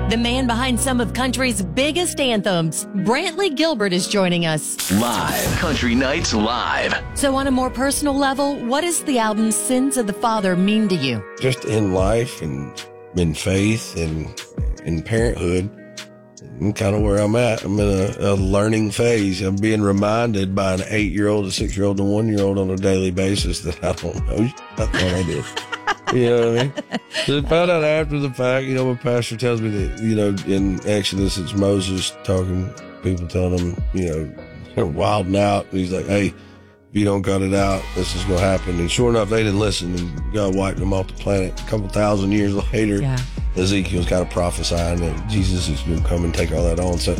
The man behind some of country's biggest anthems, Brantley Gilbert, is joining us. Live. Country Nights Live. So on a more personal level, what does the album Sins of the Father mean to you? Just in life and in faith and in parenthood, and kind of where I'm at. I'm in a learning phase. I'm being reminded by an 8-year-old, a 6-year-old, and a 1-year-old on a daily basis that I don't know. I thought I did. You know what I mean? So I found out after the fact, my pastor tells me that, in Exodus, it's Moses talking, people telling him, they're wilding out. And he's like, hey, if you don't cut it out, this is going to happen. And sure enough, they didn't listen, and God wiped them off the planet. A couple thousand years later, Ezekiel's kind of prophesying that Jesus is going to come and take all that on. So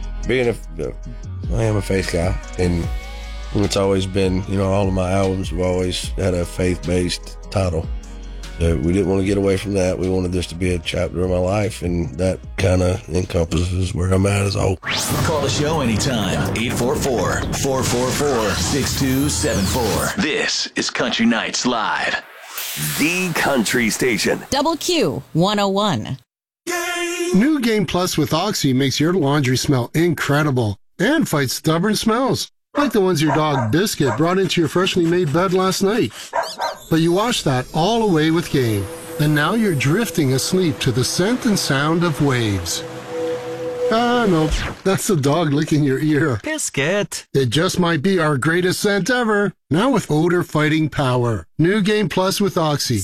I am a faith guy, and it's always been, all of my albums have always had a faith-based title. So we didn't want to get away from that. We wanted this to be a chapter of my life, and that kind of encompasses where I'm at as a whole. Call the show anytime. 844-444-6274. This is Country Nights Live. The Country Station. Double Q 101. New Game Plus with Oxy makes your laundry smell incredible and fights stubborn smells, like the ones your dog Biscuit brought into your freshly made bed last night. But you washed that all away with Game, and now you're drifting asleep to the scent and sound of waves. Ah, no, that's the dog licking your ear. Biscuit. It just might be our greatest scent ever. Now with odor-fighting power. New Game Plus with Oxy.